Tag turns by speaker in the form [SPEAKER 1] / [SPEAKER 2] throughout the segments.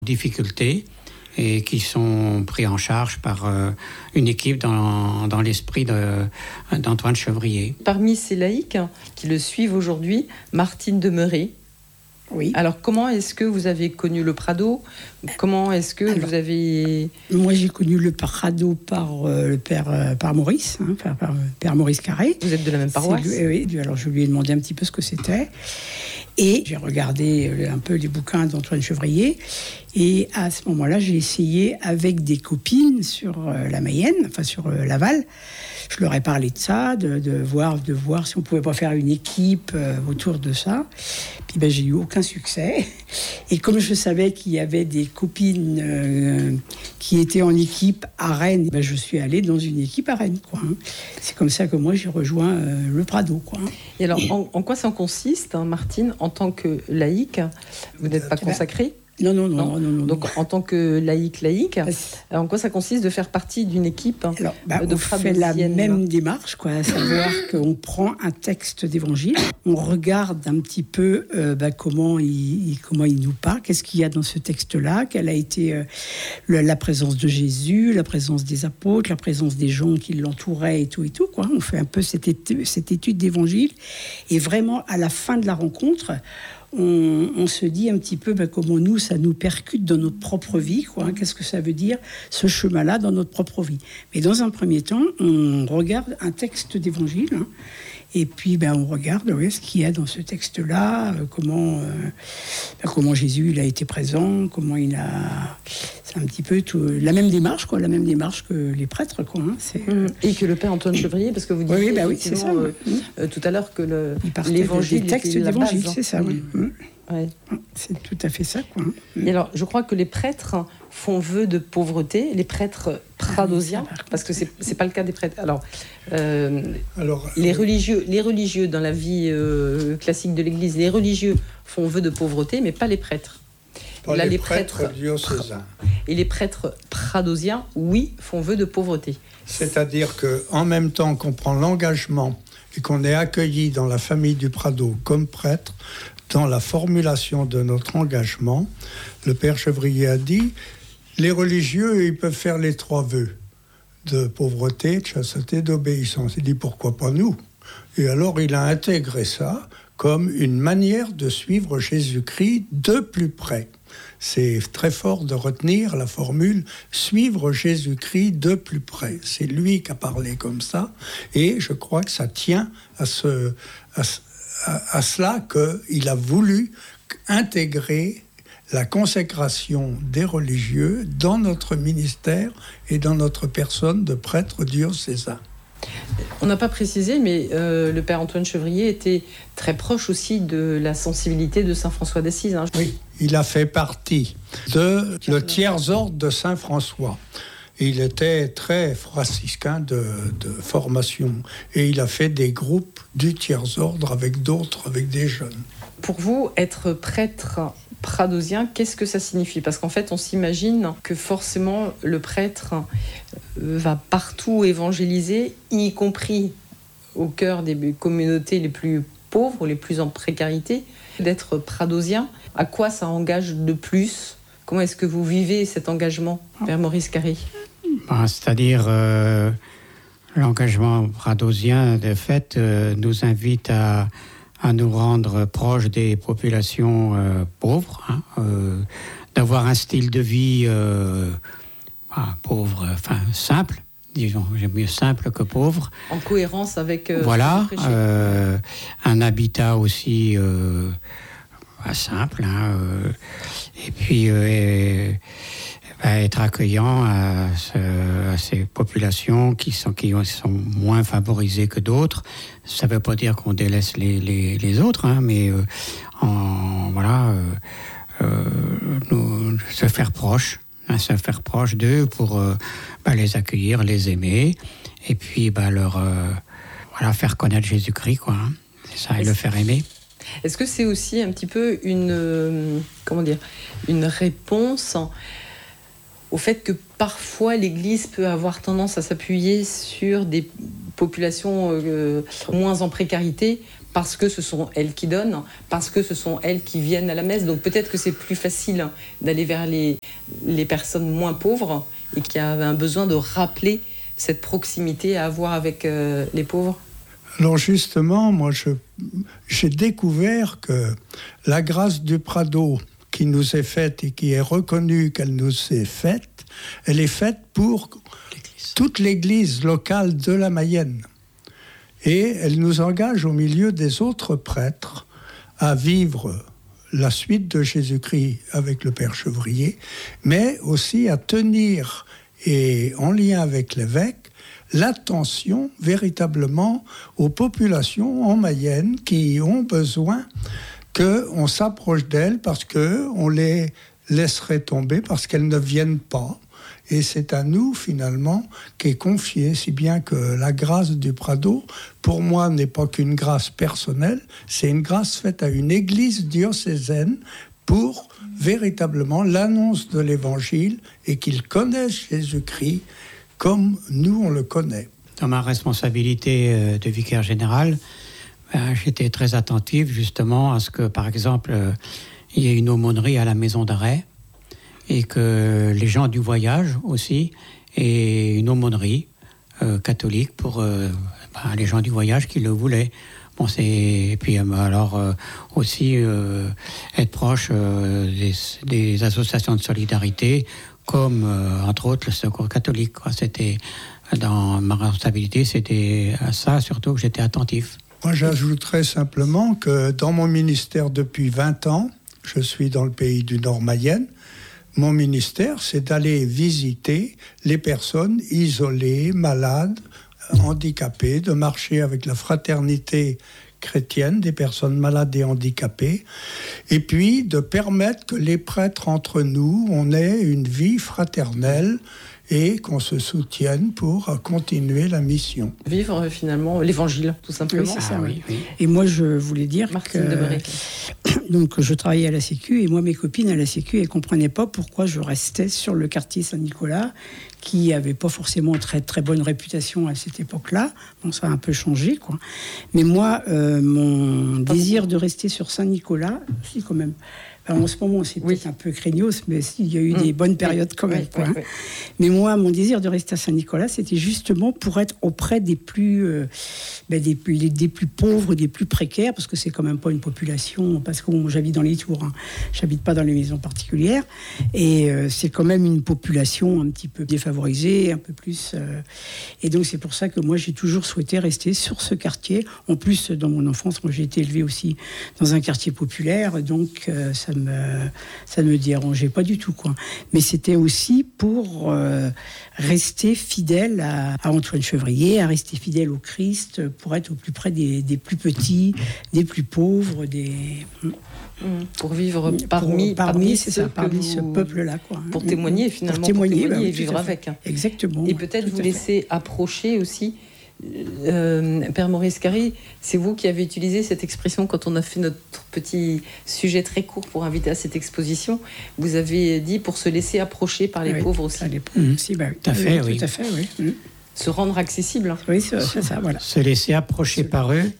[SPEAKER 1] difficultés et qui sont pris en charge par une équipe dans l'esprit d'Antoine Chevrier.
[SPEAKER 2] Parmi ces laïcs qui le suivent aujourd'hui, Martine Demeuré.
[SPEAKER 3] Oui.
[SPEAKER 2] Alors, comment est-ce que vous avez connu le Prado ? Comment est-ce que vous avez...
[SPEAKER 3] Moi, j'ai connu le Prado par le père Maurice, par père Maurice Carré.
[SPEAKER 2] Vous êtes de la même paroisse ?
[SPEAKER 3] Oui, alors je lui ai demandé un petit peu ce que c'était. Et j'ai regardé un peu les bouquins d'Antoine Chevrier. Et à ce moment-là, j'ai essayé avec des copines sur la Mayenne, enfin sur Laval. Je leur ai parlé de ça, de voir si on pouvait pas faire une équipe autour de ça. Puis j'ai eu aucun succès. Et comme je savais qu'il y avait des copines qui étaient en équipe à Rennes, je suis allée dans une équipe à Rennes, quoi. C'est comme ça que moi j'ai rejoint le Prado, quoi.
[SPEAKER 2] Et alors, en quoi ça consiste, Martine, en tant que laïque ? Vous n'êtes pas consacrée ?
[SPEAKER 3] Non.
[SPEAKER 2] Donc, en tant que laïque, en quoi ça consiste de faire partie d'une équipe de
[SPEAKER 3] on fait la même démarche, quoi, à savoir qu'on prend un texte d'évangile, on regarde un petit peu comment il nous parle, qu'est-ce qu'il y a dans ce texte-là, quelle a été la présence de Jésus, la présence des apôtres, la présence des gens qui l'entouraient et tout, quoi. On fait un peu cette étude d'évangile, et vraiment, à la fin de la rencontre, on se dit un petit peu comment nous, ça nous percute dans notre propre vie, quoi. Qu'est-ce que ça veut dire, ce chemin-là, dans notre propre vie. Mais dans un premier temps, on regarde un texte d'évangile, et puis on regarde ce qu'il y a dans ce texte-là, comment Jésus il a été présent, comment il a... C'est un petit peu la même démarche, quoi, la même démarche que les prêtres, quoi.
[SPEAKER 2] Et que le père Antoine Chevrier, parce que vous disiez
[SPEAKER 3] c'est ça,
[SPEAKER 2] tout à l'heure que
[SPEAKER 3] l'évangile, des textes d'évangile, c'est ça, oui.
[SPEAKER 2] Ouais.
[SPEAKER 3] C'est tout à fait ça, quoi.
[SPEAKER 2] Et alors, je crois que les prêtres font vœu de pauvreté, les prêtres pradosiens, parce que c'est pas le cas des prêtres. Alors, les religieux dans la vie classique de l'Église, les religieux font vœu de pauvreté, mais pas les prêtres.
[SPEAKER 4] Là, les prêtres diocésains.
[SPEAKER 2] Et les prêtres pradosiens, oui, font vœu de pauvreté.
[SPEAKER 4] C'est-à-dire qu'en même temps qu'on prend l'engagement et qu'on est accueilli dans la famille du Prado comme prêtre, dans la formulation de notre engagement, le père Chevrier a dit, les religieux, ils peuvent faire les 3 vœux de pauvreté, de chasteté, d'obéissance. Il dit, pourquoi pas nous ? Et alors, il a intégré ça comme une manière de suivre Jésus-Christ de plus près. C'est très fort de retenir la formule « suivre Jésus-Christ de plus près ». C'est lui qui a parlé comme ça, et je crois que ça tient à cela qu'il a voulu intégrer la consécration des religieux dans notre ministère et dans notre personne de prêtre diocésain.
[SPEAKER 2] On n'a pas précisé, mais le père Antoine Chevrier était très proche aussi de la sensibilité de saint François d'Assise.
[SPEAKER 4] Oui, il a fait partie le tiers-ordre de saint François. Il était très franciscain de formation et il a fait des groupes du tiers-ordre avec d'autres, avec des jeunes.
[SPEAKER 2] Pour vous, être prêtre pradosien, qu'est-ce que ça signifie ? Parce qu'en fait, on s'imagine que forcément le prêtre va partout évangéliser, y compris au cœur des communautés les plus pauvres, les plus en précarité. D'être pradosien, à quoi ça engage de plus ? Comment est-ce que vous vivez cet engagement, Père Maurice Carré ?
[SPEAKER 1] C'est-à-dire, l'engagement pradosien, de fait, nous invite à nous rendre proches des populations pauvres, d'avoir un style de vie pauvre, simple, disons, j'aime mieux simple que pauvre.
[SPEAKER 2] En cohérence avec
[SPEAKER 1] voilà, un habitat aussi simple, et puis être accueillant à ces populations qui sont moins favorisées que d'autres. Ça ne veut pas dire qu'on délaisse les autres, mais se faire proche d'eux pour les accueillir, les aimer, et puis leur faire connaître Jésus-Christ, quoi. C'est ça, et le faire aimer.
[SPEAKER 2] Est-ce que c'est aussi un petit peu une réponse au fait que parfois l'Église peut avoir tendance à s'appuyer sur des populations moins en précarité parce que ce sont elles qui donnent, parce que ce sont elles qui viennent à la messe. Donc peut-être que c'est plus facile d'aller vers les personnes moins pauvres et qui avaient un besoin de rappeler cette proximité à avoir avec les pauvres.
[SPEAKER 4] Alors justement, moi j'ai découvert que la grâce du Prado qui nous est faite et qui est reconnue qu'elle nous est faite, elle est faite pour toute l'église locale de la Mayenne. Et elle nous engage au milieu des autres prêtres à vivre la suite de Jésus-Christ avec le Père Chevrier, mais aussi à tenir, et en lien avec l'évêque, l'attention véritablement aux populations en Mayenne qui ont besoin qu'on s'approche d'elles parce qu'on les laisserait tomber, parce qu'elles ne viennent pas. Et c'est à nous, finalement, qu'est confié, si bien que la grâce du Prado, pour moi, n'est pas qu'une grâce personnelle, c'est une grâce faite à une église diocésaine pour véritablement l'annonce de l'Évangile et qu'ils connaissent Jésus-Christ comme nous, on le connaît.
[SPEAKER 1] Dans ma responsabilité de vicaire général, j'étais très attentif justement à ce que, par exemple, il y ait une aumônerie à la maison d'arrêt et que les gens du voyage aussi aient une aumônerie catholique pour les gens du voyage qui le voulaient. Bon, et puis alors aussi être proche des associations de solidarité comme entre autres le Secours catholique. C'était dans ma responsabilité, c'était à ça surtout que j'étais attentif.
[SPEAKER 4] Moi, j'ajouterais simplement que dans mon ministère depuis 20 ans, je suis dans le pays du Nord Mayenne. Mon ministère, c'est d'aller visiter les personnes isolées, malades, handicapées, de marcher avec la fraternité chrétienne des personnes malades et handicapées, et puis de permettre que les prêtres entre nous, on ait une vie fraternelle et qu'on se soutienne pour continuer la mission.
[SPEAKER 2] Vivre finalement l'évangile, tout simplement.
[SPEAKER 3] Oui, c'est ça, oui. Et moi, je voulais dire donc je travaillais à la Sécu, et moi, mes copines à la Sécu, elles ne comprenaient pas pourquoi je restais sur le quartier Saint-Nicolas, qui n'avait pas forcément très, très bonne réputation à cette époque-là. Bon, ça a un peu changé, quoi. Mais moi, mon désir de rester sur Saint-Nicolas, si quand même... En ce moment, c'est peut-être un peu craignos, mais il y a eu des bonnes périodes quand même. Oui. Mais moi, mon désir de rester à Saint-Nicolas, c'était justement pour être auprès des plus pauvres, des plus précaires, parce que c'est quand même pas une population, parce que j'habite dans les tours, j'habite pas dans les maisons particulières, et c'est quand même une population un petit peu défavorisée, un peu plus... Et donc, c'est pour ça que moi, j'ai toujours souhaité rester sur ce quartier. En plus, dans mon enfance, moi, j'ai été élevée aussi dans un quartier populaire, donc ça ne me dérangeait pas du tout, quoi. Mais c'était aussi pour rester fidèle à Antoine Chevrier, à rester fidèle au Christ, pour être au plus près des plus petits, des plus pauvres,
[SPEAKER 2] pour vivre parmi
[SPEAKER 3] ce peuple-là, quoi.
[SPEAKER 2] Pour témoigner finalement, pour témoigner et vivre avec.
[SPEAKER 3] Exactement.
[SPEAKER 2] Et peut-être vous laisser approcher aussi. Père Maurice Carry, c'est vous qui avez utilisé cette expression quand on a fait notre petit sujet très court pour inviter à cette exposition. Vous avez dit pour se laisser approcher par les pauvres aussi.
[SPEAKER 3] Tout à fait, oui.
[SPEAKER 2] Se rendre accessible.
[SPEAKER 3] Oui, c'est ça, voilà.
[SPEAKER 1] Se laisser approcher par eux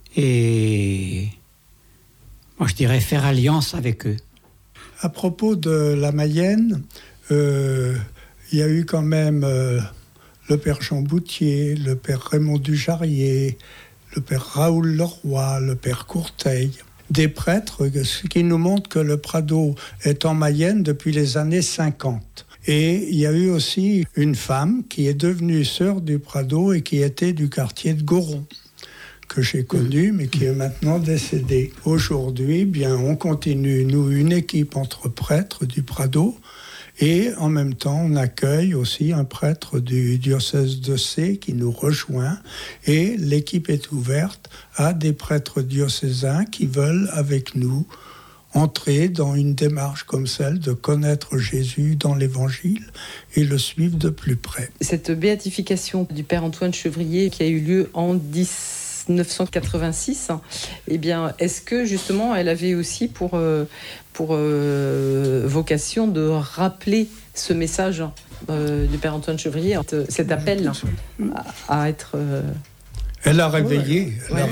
[SPEAKER 1] et, moi je dirais, faire alliance avec eux.
[SPEAKER 4] À propos de la Mayenne, il y a eu quand même... le père Jean Boutier, le père Raymond Dujarrier, le père Raoul Leroy, le père Courteil, des prêtres, ce qui nous montre que le Prado est en Mayenne depuis les années 50. Et il y a eu aussi une femme qui est devenue sœur du Prado et qui était du quartier de Goron, que j'ai connu, mais qui est maintenant décédée. Aujourd'hui, on continue, nous, une équipe entre prêtres du Prado. Et en même temps, on accueille aussi un prêtre du diocèse de Sées qui nous rejoint. Et l'équipe est ouverte à des prêtres diocésains qui veulent, avec nous, entrer dans une démarche comme celle de connaître Jésus dans l'Évangile et le suivre de plus près.
[SPEAKER 2] Cette béatification du Père Antoine Chevrier qui a eu lieu en 1986, est-ce que justement elle avait aussi pour vocation de rappeler ce message du Père Antoine Chevrier, cet appel à être
[SPEAKER 4] Elle a réveillé,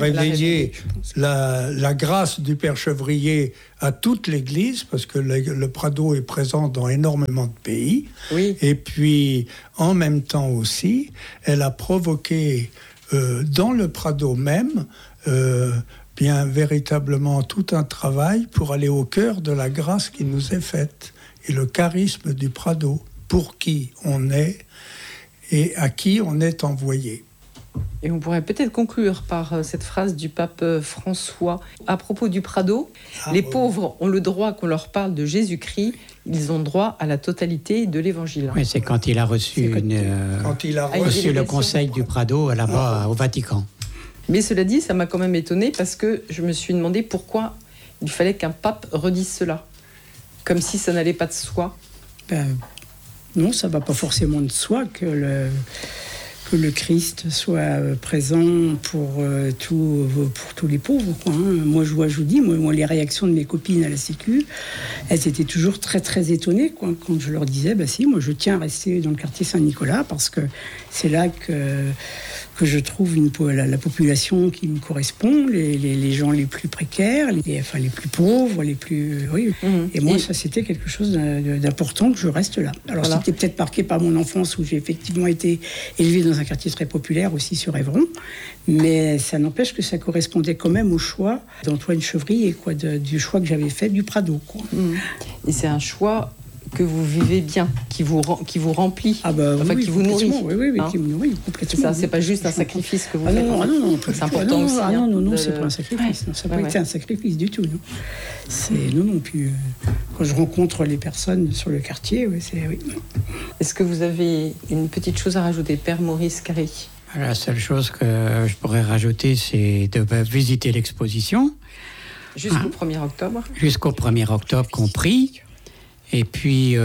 [SPEAKER 3] je pense.
[SPEAKER 4] la grâce du Père Chevrier à toute l'Église, parce que le Prado est présent dans énormément de pays.
[SPEAKER 2] Oui.
[SPEAKER 4] Et puis, en même temps aussi, elle a provoqué dans le Prado même, bien véritablement tout un travail pour aller au cœur de la grâce qui nous est faite et le charisme du Prado, pour qui on est et à qui on est envoyé.
[SPEAKER 2] Et on pourrait peut-être conclure par cette phrase du pape François à propos du Prado. Les pauvres ont le droit qu'on leur parle de Jésus-Christ, ils ont droit à la totalité de l'Évangile.
[SPEAKER 1] Oui, c'est quand il a reçu, reçu le conseil du Prado là-bas au Vatican.
[SPEAKER 2] Mais cela dit, ça m'a quand même étonnée parce que je me suis demandé pourquoi il fallait qu'un pape redise cela. Comme si ça n'allait pas de soi.
[SPEAKER 3] Non, ça ne va pas forcément de soi que le Christ soit présent pour tous les pauvres, quoi, hein. Moi, je vous dis, moi, les réactions de mes copines à la Sécu, elles étaient toujours très, très étonnées, quoi, quand je leur disais, si, moi, je tiens à rester dans le quartier Saint-Nicolas parce que c'est là que je trouve la population qui me correspond, les gens les plus précaires, les plus pauvres, les plus... Oui. Et moi, ça, c'était quelque chose d'important que je reste là. Alors, C'était peut-être marqué par mon enfance où j'ai effectivement été élevée dans un quartier très populaire aussi sur Évron, mais ça n'empêche que ça correspondait quand même au choix d'Antoine Chevrier, quoi, du choix que j'avais fait du Prado, quoi.
[SPEAKER 2] Et c'est un choix que vous vivez bien, qui vous remplit, qui vous nourrit.
[SPEAKER 3] Oui, qui me nourrit complètement.
[SPEAKER 2] Ça, c'est pas juste un sacrifice que vous faites.
[SPEAKER 3] Non,
[SPEAKER 2] c'est important aussi.
[SPEAKER 3] Non, c'est pas un sacrifice. Non, ça n'a pas été un sacrifice du tout. Non. Puis quand je rencontre les personnes sur le quartier, oui.
[SPEAKER 2] Est-ce que vous avez une petite chose à rajouter, Père Maurice Carré?
[SPEAKER 1] La seule chose que je pourrais rajouter, c'est de visiter l'exposition.
[SPEAKER 2] Jusqu'au 1er octobre.
[SPEAKER 1] Jusqu'au 1er octobre compris. Et puis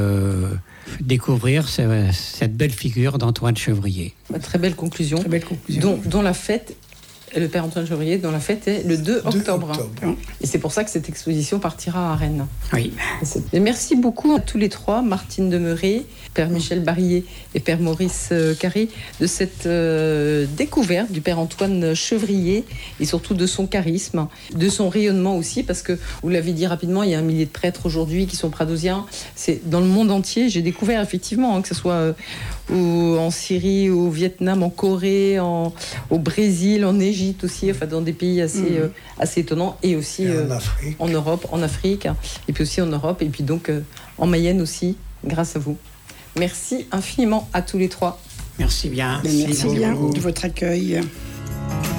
[SPEAKER 1] découvrir cette belle figure d'Antoine Chevrier.
[SPEAKER 2] Très belle conclusion. Dont la fête, le Père Antoine Chevrier, dont la fête est le 2 octobre. Et c'est pour ça que cette exposition partira à Rennes.
[SPEAKER 1] Oui.
[SPEAKER 2] Et merci beaucoup à tous les trois, Martine Demeuré, Père Michel Barillet et Père Maurice Carré, de cette découverte du Père Antoine Chevrier et surtout de son charisme, de son rayonnement aussi, parce que, vous l'avez dit rapidement, il y a 1 millier de prêtres aujourd'hui qui sont pradosiens. C'est dans le monde entier. J'ai découvert effectivement, que ce soit en Syrie, au Vietnam, en Corée, au Brésil, en Égypte aussi, dans des pays assez étonnants, et aussi en Europe, en Afrique, et puis aussi en Europe, et puis donc en Mayenne aussi, grâce à vous. Merci infiniment à tous les trois.
[SPEAKER 1] Merci bien.
[SPEAKER 3] Merci bien de votre accueil.